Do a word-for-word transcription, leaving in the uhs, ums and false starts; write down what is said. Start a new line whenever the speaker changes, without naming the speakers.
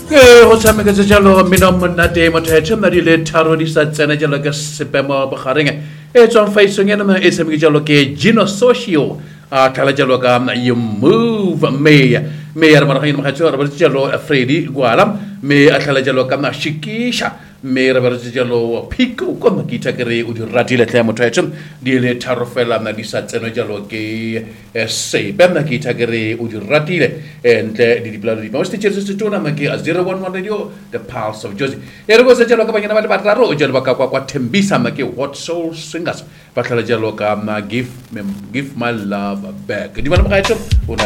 Eh, ho tshameka tse jalo mina monate motho ya tshwana di le tharo di sa tsena jalo ka sepemo bogareng e tswang faisong ena e tshameka jalo ke Gino Socio a thala jalo ka you move me me ya mara ga ga ba jalo Freddy Gwala me a thala jalo ka na Shikisha me re ba jalo Pico ko makita kere o di ratile tla motho ya tshwana di le tharo fela na di sa tsena jalo ke se ba na kita kere o di ratile entle di dipla di ba sti tshetse se tona ma ke a zero one one radio the pulse of Josie e re go se jalo ka banyana ba le batraro o jalo ba ka kwa kwa Thembisa ma ke Hot Soul Singers ba thala jalo ka ma give me give my love back di ba mo ga tshwana